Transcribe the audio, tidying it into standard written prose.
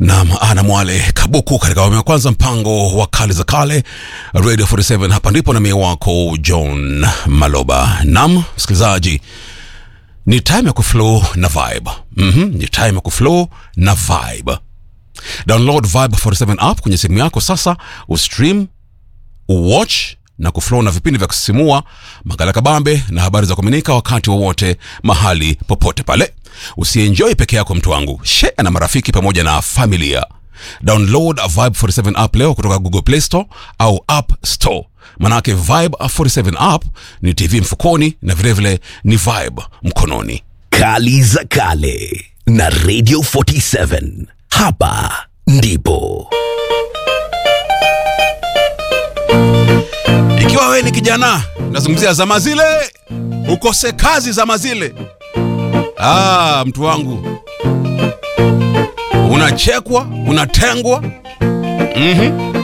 Naam, Ana Mwale Kabuku katika awamu ya kwanza mpango wa kale za kale Radio 47. Hapa ndipo na mie wako John Maloba. Naam, msikilizaji, ni time ya kuflow na vibe. Ni time ya kuflow na vibe. Download Vibe 47 app kwenye simu yako sasa, ustream, uwatch na kuflow na vipindi vya kusisimua, makala kabambe na habari za kuaminika wakati wowote, mahali popote pale. Usienjoy peke yako mtu wangu, share na marafiki pamoja na familia. Download Vibe 47 app leo kutoka Google Play Store au App Store. Manake Vibe 47 app ni TV mfukoni na vilevile ni vibe mkononi. Kali za kale na Radio 47. Hapa ndipo. Ikiwa wewe ni kijana, nazungumzia zama zile, ukose kazi zama zile. Mtu wangu, unachekwa, unatengwa.